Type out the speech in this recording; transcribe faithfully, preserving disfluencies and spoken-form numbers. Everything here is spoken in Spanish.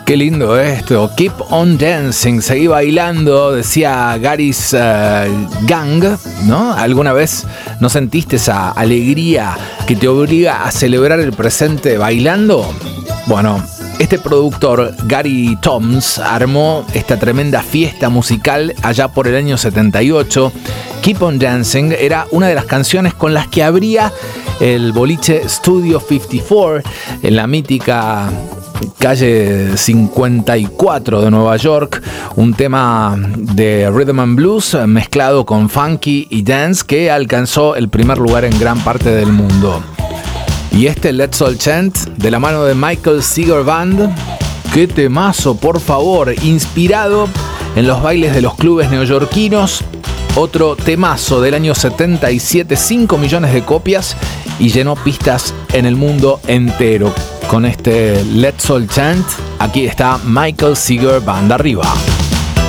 Qué lindo esto, Keep on Dancing, seguí bailando, decía Gary's uh, Gang, ¿no? ¿Alguna vez no sentiste esa alegría que te obliga a celebrar el presente bailando? Bueno, este productor, Gary Toms, armó esta tremenda fiesta musical allá por el año setenta y ocho. Keep on Dancing era una de las canciones con las que abría el boliche Studio cincuenta y cuatro en la mítica calle cincuenta y cuatro de Nueva York, un tema de rhythm and blues mezclado con funky y dance que alcanzó el primer lugar en gran parte del mundo. Y este Let's All Chant, de la mano de Michael Seeger Band, qué temazo, por favor, inspirado en los bailes de los clubes neoyorquinos. Otro temazo del año setenta y siete, cinco millones de copias y llenó pistas en el mundo entero. Con este Let's All Chant, aquí está Michael Seeger Band arriba.